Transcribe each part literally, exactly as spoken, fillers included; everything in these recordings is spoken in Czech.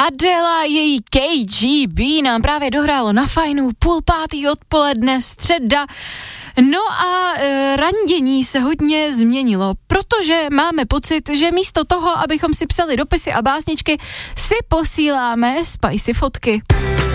Adela, její K G B nám právě dohrálo na Fajnu, půl pátý odpoledne, středa. No a e, randění se hodně změnilo, protože máme pocit, že místo toho, abychom si psali dopisy a básničky, si posíláme spicy fotky.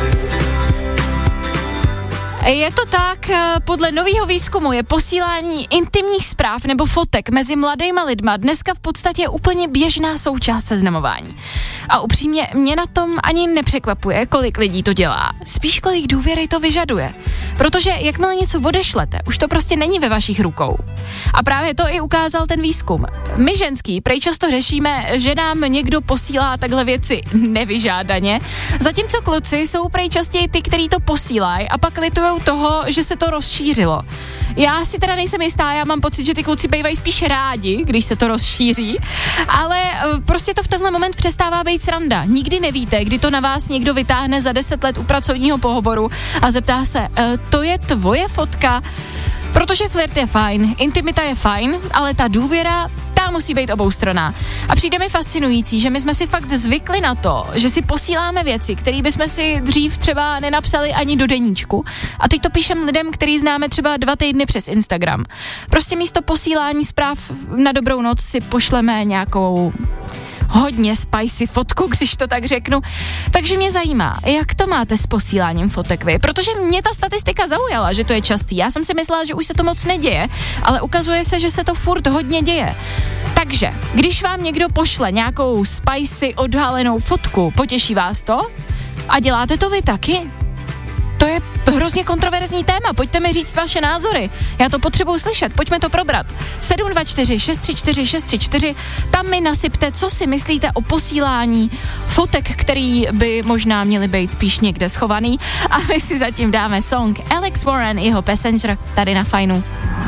Je to tak, podle nového výzkumu je posílání intimních zpráv nebo fotek mezi mladýma lidma dneska v podstatě úplně běžná součást seznamování. A upřímně mě na tom ani nepřekvapuje, kolik lidí to dělá, spíš kolik důvěry to vyžaduje. Protože jakmile něco odešlete, už to prostě není ve vašich rukou. A právě to i ukázal ten výzkum. My ženský prej často řešíme, že nám někdo posílá takhle věci nevyžádaně, zatímco kluci jsou prej častěji ty, který to posílají a pak litujou toho, že se to rozšířilo. Já si teda nejsem jistá, já mám pocit, že ty kluci bývají spíš rádi, když se to rozšíří, ale prostě to v tenhle moment přestává být sranda. Nikdy nevíte, kdy to na vás někdo vytáhne za deset let u pracovního pohovoru a zeptá se, e, to je tvoje fotka? Protože flirt je fajn, intimita je fajn, ale ta důvěra, ta musí být oboustranná. A přijde mi fascinující, že my jsme si fakt zvykli na to, že si posíláme věci, které bychom si dřív třeba nenapsali ani do deníčku. A teď to píšem lidem, který známe třeba dva týdny přes Instagram. Prostě místo posílání zpráv na dobrou noc si pošleme nějakou hodně spicy fotku, když to tak řeknu. Takže mě zajímá, jak to máte s posíláním fotek vy, protože mě ta statistika zaujala, že to je častý. Já jsem si myslela, že už se to moc neděje, ale ukazuje se, že se to furt hodně děje. Takže, když vám někdo pošle nějakou spicy odhalenou fotku, potěší vás to? A děláte to vy taky? To je hrozně kontroverzní téma, pojďte mi říct vaše názory. Já to potřebuji slyšet, pojďme to probrat. sedm dva čtyři šest tři čtyři šest tři čtyři, tam mi nasypte, co si myslíte o posílání fotek, který by možná měly být spíš někde schovaný. A my si zatím dáme song Alex Warren, jeho Passenger, tady na Fajnu.